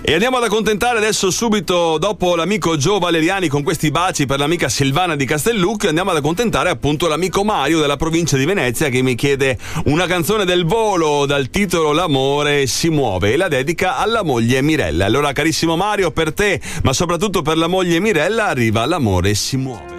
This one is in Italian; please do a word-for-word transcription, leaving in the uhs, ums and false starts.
E andiamo ad accontentare adesso, subito dopo l'amico Gio Valeriani con questi baci per l'amica Silvana di Castellucchio, andiamo ad accontentare appunto l'amico Mario della provincia di Venezia, che mi chiede una canzone del volo dal titolo L'amore si muove, e la dedica alla moglie Mirella. Allora, carissimo Mario, per te, ma soprattutto per la moglie Mirella, arriva L'amore si muove.